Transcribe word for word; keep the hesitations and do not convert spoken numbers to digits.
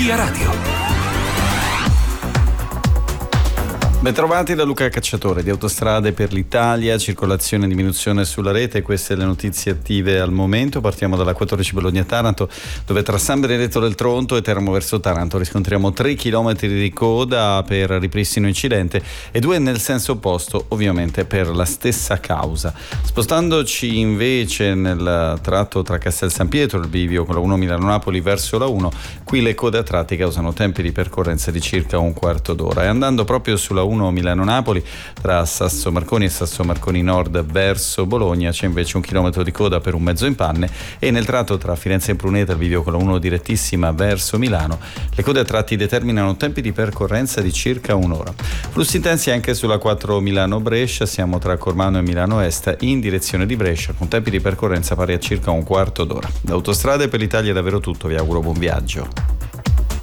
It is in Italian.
Via Radio. Bentrovati da Luca Cacciatore di Autostrade per l'Italia, circolazione e diminuzione sulla rete, queste le notizie attive al momento. Partiamo dalla quattordici Bologna-Taranto, dove tra San Benedetto del Tronto e Teramo verso Taranto riscontriamo tre chilometri di coda per ripristino incidente e due nel senso opposto, ovviamente per la stessa causa. Spostandoci invece nel tratto tra Castel San Pietro e il bivio con la uno Milano-Napoli verso la uno, qui le code a tratti causano tempi di percorrenza di circa un quarto d'ora, e andando proprio sulla uno Milano-Napoli tra Sasso Marconi e Sasso Marconi Nord verso Bologna c'è invece un chilometro di coda per un mezzo in panne, e nel tratto tra Firenze e Pruneta il bivio con la uno direttissima verso Milano le code a tratti determinano tempi di percorrenza di circa un'ora. Flussi intensi anche sulla quattro Milano-Brescia, siamo tra Cormano e Milano Est in direzione di Brescia con tempi di percorrenza pari a circa un quarto d'ora. Da Autostrade per l'Italia è davvero tutto, vi auguro buon viaggio.